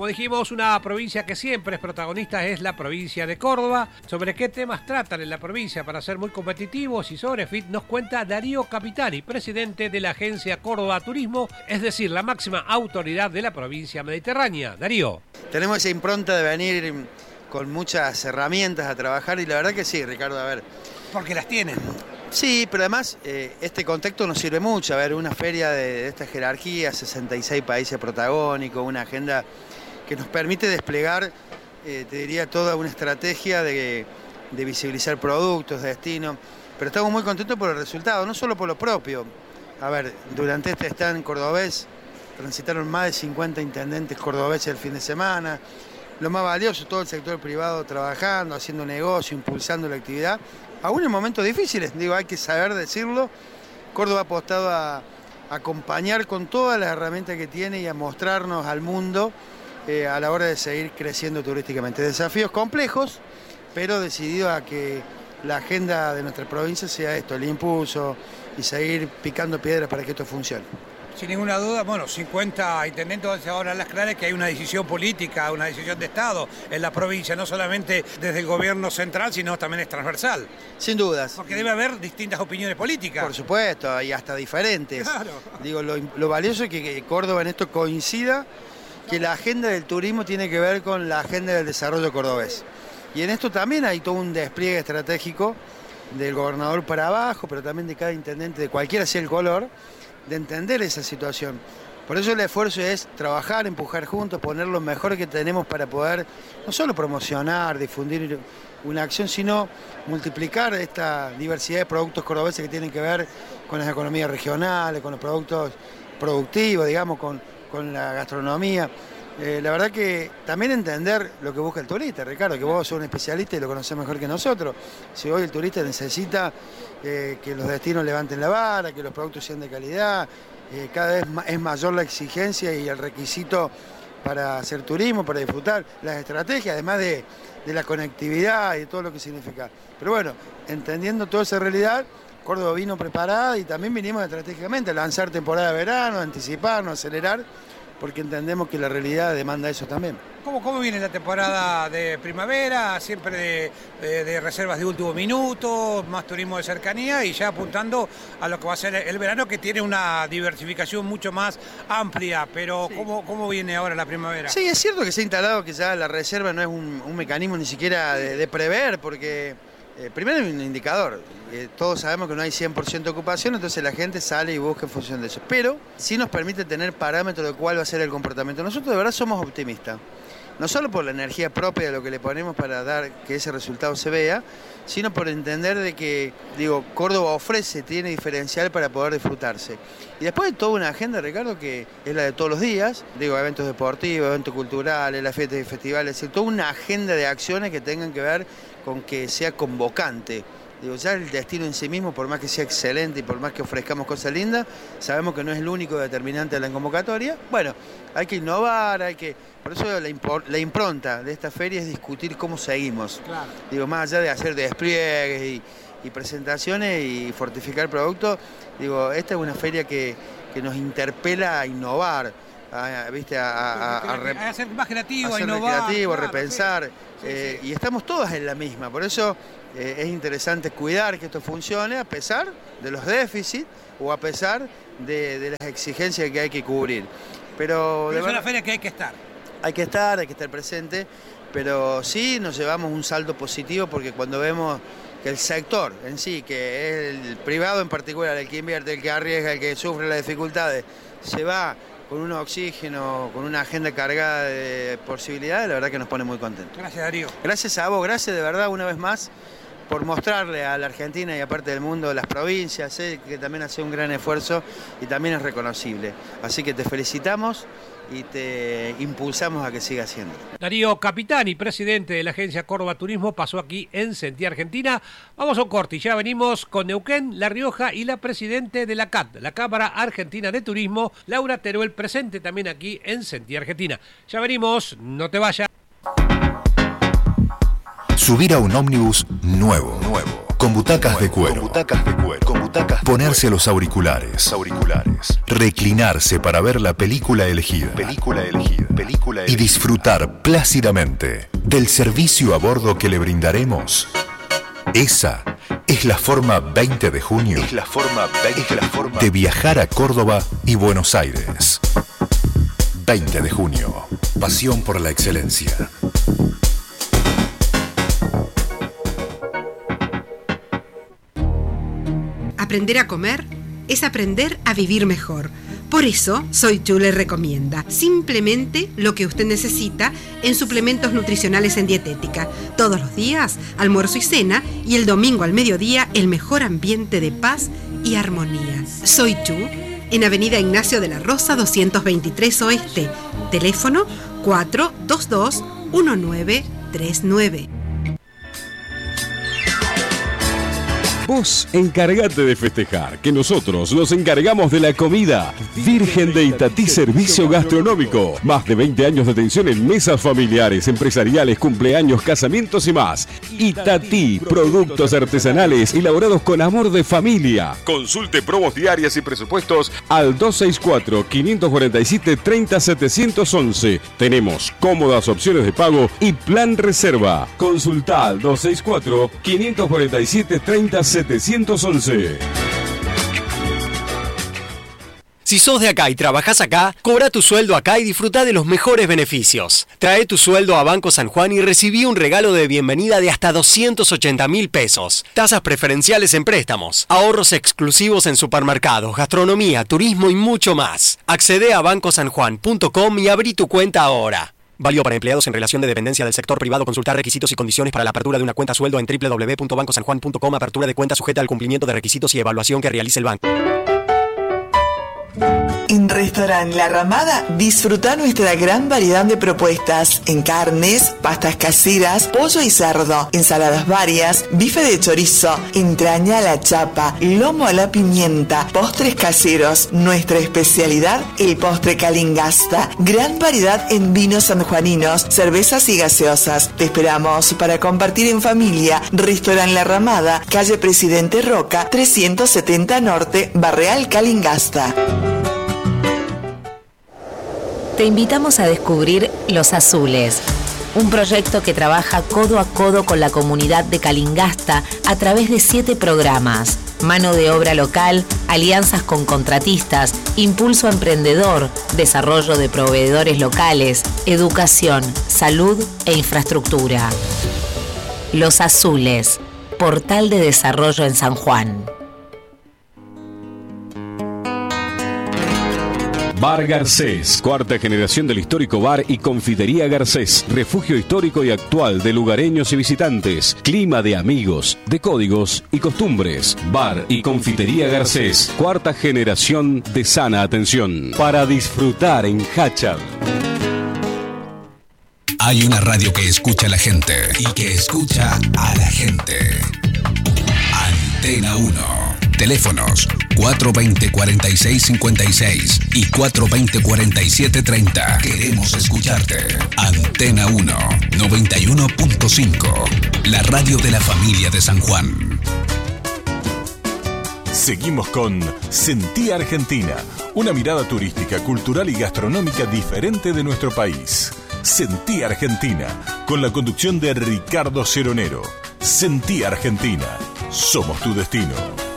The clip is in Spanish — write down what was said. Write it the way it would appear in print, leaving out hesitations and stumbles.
dijimos, una provincia que siempre es protagonista es la provincia de Córdoba. ¿Sobre qué temas tratan en la provincia para ser muy competitivos y sobre FIT nos cuenta Darío Capitani, presidente de la agencia Córdoba Turismo, es decir, la máxima autoridad de la provincia mediterránea? Darío. Tenemos esa impronta de venir con muchas herramientas a trabajar y la verdad que sí, Ricardo, a ver. Porque las tienen. Sí, pero además este contexto nos sirve mucho. A ver, una feria de esta jerarquía, 66 países protagónicos, una agenda que nos permite desplegar, te diría, toda una estrategia de visibilizar productos, destinos. Pero estamos muy contentos por el resultado, no solo por lo propio. A ver, durante este stand cordobés transitaron más de 50 intendentes cordobeses el fin de semana. Lo más valioso, todo el sector privado trabajando, haciendo negocio, impulsando la actividad. Aún en momentos difíciles, digo, hay que saber decirlo. Córdoba ha apostado a acompañar con todas las herramientas que tiene y a mostrarnos al mundo a la hora de seguir creciendo turísticamente. Desafíos complejos, pero decidido a que la agenda de nuestra provincia sea esto, el impulso y seguir picando piedras para que esto funcione. Sin ninguna duda, 50 intendentes ahora las claras que hay una decisión política, una decisión de Estado en la provincia, no solamente desde el gobierno central, sino también es transversal. Sin dudas. Porque debe haber distintas opiniones políticas. Por supuesto, y hasta diferentes. Claro. Digo, lo valioso es que Córdoba en esto coincida, que la agenda del turismo tiene que ver con la agenda del desarrollo cordobés. Y en esto también hay todo un despliegue estratégico del gobernador para abajo, pero también de cada intendente, de cualquiera sea el color, de entender esa situación. Por eso el esfuerzo es trabajar, empujar juntos, poner lo mejor que tenemos para poder no solo promocionar, difundir una acción, sino multiplicar esta diversidad de productos cordobeses que tienen que ver con las economías regionales, con los productos productivos, digamos, con la gastronomía. La verdad que también entender lo que busca el turista, Ricardo, que vos sos un especialista y lo conocés mejor que nosotros. Si hoy el turista necesita que los destinos levanten la vara, que los productos sean de calidad, cada vez es mayor la exigencia y el requisito para hacer turismo, para disfrutar las estrategias, además de la conectividad y todo lo que significa. Pero bueno, entendiendo toda esa realidad, Córdoba vino preparada y también vinimos estratégicamente a lanzar temporada de verano, anticiparnos, acelerar, porque entendemos que la realidad demanda eso también. ¿Cómo viene la temporada de primavera? Siempre de reservas de último minuto, más turismo de cercanía y ya apuntando a lo que va a ser el verano, que tiene una diversificación mucho más amplia. Pero sí. ¿Cómo viene ahora la primavera? Sí, es cierto que se ha instalado que ya la reserva no es un mecanismo ni siquiera de prever, porque primero hay un indicador. Todos sabemos que no hay 100% de ocupación, entonces la gente sale y busca en función de eso. Pero sí nos permite tener parámetros de cuál va a ser el comportamiento. Nosotros de verdad somos optimistas. No solo por la energía propia de lo que le ponemos para dar que ese resultado se vea, sino por entender de que, Córdoba tiene diferencial para poder disfrutarse. Y después de toda una agenda, Ricardo, que es la de todos los días, eventos deportivos, eventos culturales, las fiestas y festivales, es decir, toda una agenda de acciones que tengan que ver con que sea convocante. Ya el destino en sí mismo, por más que sea excelente y por más que ofrezcamos cosas lindas, sabemos que no es el único determinante de la convocatoria. Bueno, hay que innovar, por eso la impronta de esta feria es discutir cómo seguimos. Claro. Más allá de hacer despliegues y presentaciones y fortificar productos, esta es una feria que nos interpela a innovar, a ser más creativo, a innovar, creativo, claro, repensar, sí. Y estamos todas en la misma, por eso es interesante cuidar que esto funcione a pesar de los déficits o a pesar de las exigencias que hay que cubrir. Pero es una feria que hay que estar. Hay que estar presente, pero sí nos llevamos un saldo positivo porque cuando vemos que el sector en sí, que es el privado en particular, el que invierte, el que arriesga, el que sufre las dificultades, se va con un oxígeno, con una agenda cargada de posibilidades, la verdad que nos pone muy contentos. Gracias, Darío. Gracias a vos, gracias de verdad una vez más por mostrarle a la Argentina y aparte del mundo, las provincias, que también hace un gran esfuerzo y también es reconocible. Así que te felicitamos y te impulsamos a que siga haciendo. Darío Capitani, presidente de la agencia Córdoba Turismo, pasó aquí en Sentí Argentina. Vamos a un corte y ya venimos con Neuquén, La Rioja y la presidente de la CAT, la Cámara Argentina de Turismo, Laura Teruel, presente también aquí en Sentí Argentina. Ya venimos, no te vayas. Subir a un ómnibus nuevo, con butacas de cuero. butacas, ponerse los auriculares, reclinarse para ver la película elegida, y disfrutar plácidamente del servicio a bordo que le brindaremos. Esa es la forma 20 de junio de viajar a Córdoba y Buenos Aires. 20 de junio. Pasión por la excelencia. Aprender a comer es aprender a vivir mejor. Por eso, Soy Chu le recomienda simplemente lo que usted necesita en suplementos nutricionales en dietética. Todos los días, almuerzo y cena, y el domingo al mediodía, el mejor ambiente de paz y armonía. Soy Chu, en Avenida Ignacio de la Rosa, 223 Oeste. Teléfono 422-1939. Vos encargate de festejar, que nosotros nos encargamos de la comida. Virgen de Itatí Servicio Gastronómico. Más de 20 años de atención en mesas familiares, empresariales, cumpleaños, casamientos y más. Itatí, productos artesanales elaborados con amor de familia. Consulte promos diarias y presupuestos al 264-547-30711. Tenemos cómodas opciones de pago y plan reserva. Consulta al 264-547-30711. Si sos de acá y trabajás acá, cobra tu sueldo acá y disfruta de los mejores beneficios. Trae tu sueldo a Banco San Juan y recibí un regalo de bienvenida de hasta 280.000 pesos. Tasas preferenciales en préstamos, ahorros exclusivos en supermercados, gastronomía, turismo y mucho más. Accede a bancosanjuan.com y abrí tu cuenta ahora. Válido para empleados en relación de dependencia del sector privado. Consultar requisitos y condiciones para la apertura de una cuenta sueldo en www.bancosanjuan.com. Apertura de cuenta sujeta al cumplimiento de requisitos y evaluación que realice el banco. En Restaurant La Ramada disfruta nuestra gran variedad de propuestas en carnes, pastas caseras, pollo y cerdo, ensaladas varias, bife de chorizo, entraña a la chapa, lomo a la pimienta, postres caseros. Nuestra especialidad, el postre Calingasta. Gran variedad en vinos sanjuaninos, cervezas y gaseosas. Te esperamos para compartir en familia. Restaurant La Ramada, calle Presidente Roca, 370 Norte, Barreal Calingasta. Te invitamos a descubrir Los Azules, un proyecto que trabaja codo a codo con la comunidad de Calingasta a través de 7 programas: mano de obra local, alianzas con contratistas, impulso emprendedor, desarrollo de proveedores locales, educación, salud e infraestructura. Los Azules, portal de desarrollo en San Juan. Bar Garcés, cuarta generación del histórico bar y confitería Garcés, refugio histórico y actual de lugareños y visitantes, clima de amigos, de códigos y costumbres. Bar y confitería Garcés, cuarta generación de sana atención, para disfrutar en Hachal. Hay una radio que escucha a la gente y que escucha a la gente. Antena 1. Teléfonos 420-4656 y 420-4730. Queremos escucharte. Antena 1, 91.5. La radio de la familia de San Juan. Seguimos con Sentí Argentina, una mirada turística, cultural y gastronómica diferente de nuestro país. Sentí Argentina, con la conducción de Ricardo Ceronero. Sentí Argentina, somos tu destino.